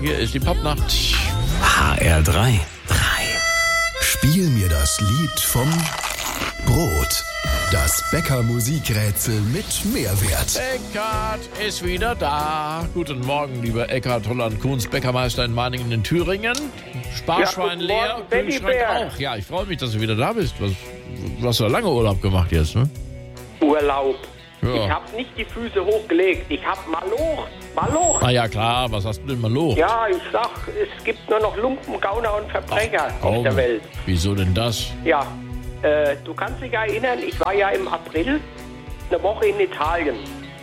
Hier ist die Popnacht. HR3. Spiel mir das Lied vom Brot. Das Bäcker-Musikrätsel mit Mehrwert. Eckart ist wieder da. Guten Morgen, lieber Eckart Holland-Kuhns, Bäckermeister in Meiningen in Thüringen. Sparschwein Ja, leer, Morgen, Kühlschrank auch. Ja, ich freue mich, dass du wieder da bist. Du hast ja lange Urlaub gemacht jetzt, ne? Urlaub. Ja. Ich habe nicht die Füße hochgelegt. Ich habe Maloch. Ah ja, klar. Was hast du denn mal los? Ja, ich sag, es gibt nur noch Lumpen, Gauner und Verbrecher auf der Welt. Wieso denn das? Ja, du kannst dich erinnern, ich war ja im April eine Woche in Italien.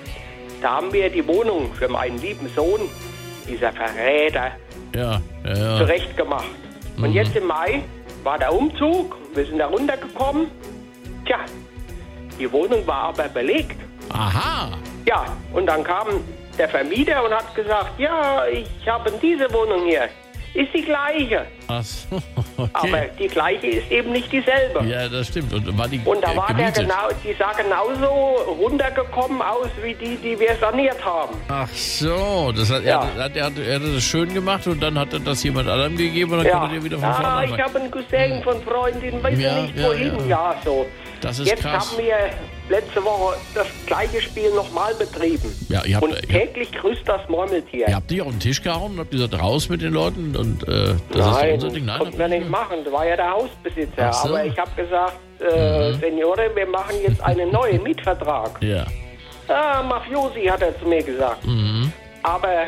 Da haben wir die Wohnung für meinen lieben Sohn, dieser Verräter, Ja. zurechtgemacht. Und jetzt im Mai war der Umzug, wir sind da runtergekommen. Tja, die Wohnung war aber belegt. Aha. Ja, und dann kam der Vermieter und hat gesagt, ja, ich habe diese Wohnung hier. Ist die gleiche. Ach so, okay. Aber die gleiche ist eben nicht dieselbe. Ja, das stimmt. Und war die Und da war der gemietet? die sah genauso runtergekommen aus wie die wir saniert haben. Ach so, das hat, Ja. er hat das schön gemacht und dann hat er das jemand anderem gegeben und dann konnte er wieder von vorne ich anfangen. habe einen Cousin von Freundin, weiß Ja, nicht ja, wohin. ja. Ja, so. Das ist Jetzt krass. haben wir letzte Woche das gleiche Spiel nochmal betrieben. Ja, ihr habt- und täglich grüßt das Murmeltier. Ihr habt die auf den Tisch gehauen und habt gesagt, raus mit den Leuten und das ist doch unser Ding. Nein, konnten wir nicht machen. Das war ja der Hausbesitzer. Ach so. Aber ich habe gesagt, Seniore, wir machen jetzt einen neuen Mietvertrag. Ja. Mafiosi, hat er zu mir gesagt. Mhm. Aber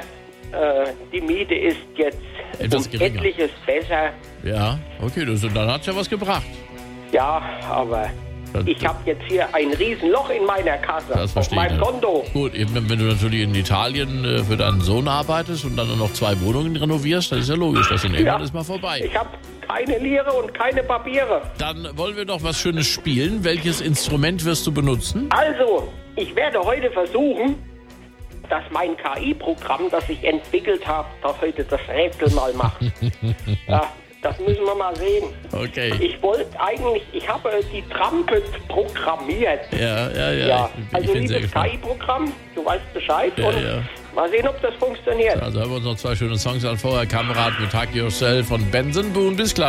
die Miete ist jetzt Etwas um geringer. etliches besser. Ja, okay, dann hat's ja was gebracht. Ja, aber Das- ich habe jetzt hier ein Riesenloch in meiner Kasse, Das auf verstehe ich. meinem Konto. Gut, eben, wenn du natürlich in Italien für deinen Sohn arbeitest und dann nur noch 2 Wohnungen renovierst, dann ist ja logisch, dass in irgendwann ist mal vorbei. Ich habe keine Lire und keine Papiere. Dann wollen wir doch was Schönes spielen. Welches Instrument wirst du benutzen? Also, ich werde heute versuchen, dass mein KI-Programm, das ich entwickelt habe, das heute das Rätsel mal macht. Ja, das müssen wir mal sehen. Okay. Ich wollte eigentlich, ich habe die Trumpet programmiert. Ja. Ja, Ich also bin sehr liebes gespannt. KI-Programm, du weißt Bescheid Ja, und ja. mal sehen, ob das funktioniert. Also hören wir uns noch 2 schöne Songs an. Vorher Kamerad mit Hug Yourself von Benson Boone. Bis gleich.